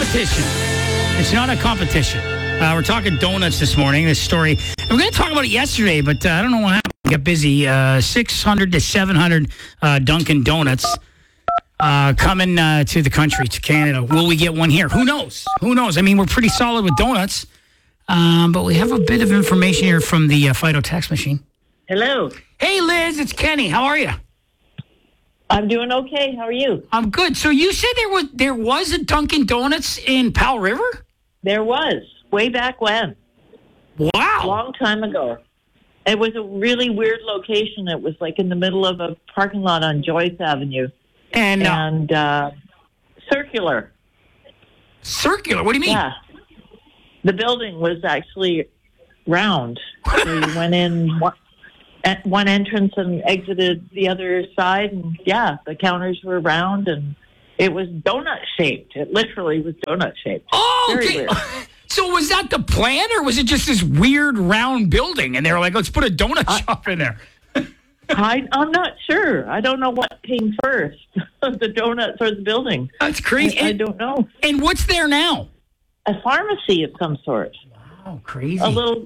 competition. It's not a competition. We're talking donuts this morning, this story. And we're going to talk about it yesterday, but I don't know what happened. We got busy. 600 to 700 Dunkin' Donuts coming to the country, to Canada. Will we get one here? Who knows? Who knows? I mean, we're pretty solid with donuts, but we have a bit of information here from the Fido text machine. Hello. Hey, Liz, it's Kenny. How are you? I'm doing okay. How are you? I'm good. So you said there was a Dunkin' Donuts in Powell River? There was. Way back when. Wow. Long time ago. It was a really weird location. It was like in the middle of a parking lot on Joyce Avenue. And circular. Circular? What do you mean? Yeah. The building was actually round. So you went in at one entrance and exited the other side. And yeah, the counters were round and it was donut shaped. It literally was donut shaped. Oh, very okay. weird. So was that the plan, or was it just this weird round building? And they were like, let's put a donut shop in there. I'm not sure. I don't know what came first, the donuts or the building. That's crazy. I don't know. And what's there now? A pharmacy of some sort. Wow, crazy. A little,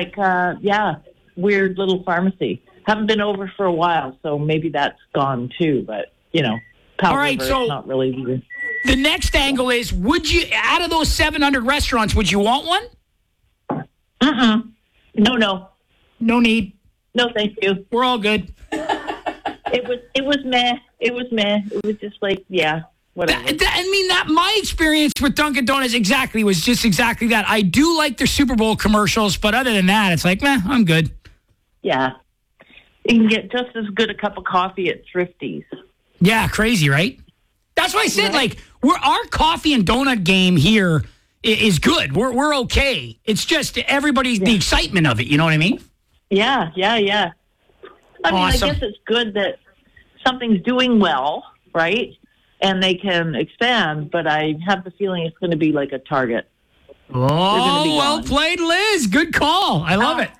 weird little pharmacy. Haven't been over for a while, so maybe that's gone too. But, Powell All right, River, so it's not really weird. The next angle is, would you, out of those 700 restaurants, would you want one? No. No need. No, thank you. We're all good. It was meh. It was just like, yeah, whatever. My experience with Dunkin' Donuts was just exactly that. I do like their Super Bowl commercials, but other than that, it's like, I'm good. Yeah. You can get just as good a cup of coffee at Thrifty's. Yeah, crazy, right? That's why I said, our coffee and donut game here is good. We're okay. It's just the excitement of it. You know what I mean? Yeah. I mean, Awesome. I guess it's good that something's doing well, right? And they can expand, but I have the feeling it's going to be like a Target. Oh, well played, Liz. Good call. I love it.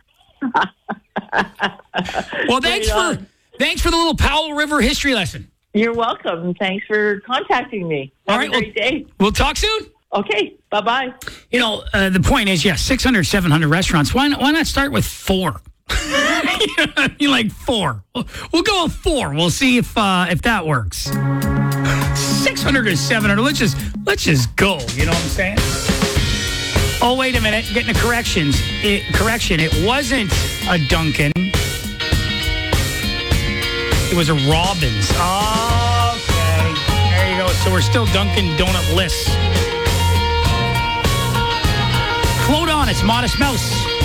Well, thanks for the little Powell River history lesson. You're welcome. Thanks for contacting me. Have a great day. We'll talk soon. Okay. Bye-bye. The point is, 600, 700 restaurants. Why not start with 4? You like 4. We'll go with 4. We'll see if that works. 600 or 700. Let's just go. You know what I'm saying? Oh, wait a minute. Getting a correction. It wasn't a Dunkin'. It was a Robbins. Okay. There you go. So we're still Dunkin' Donut lists. Float on. It's Modest Mouse.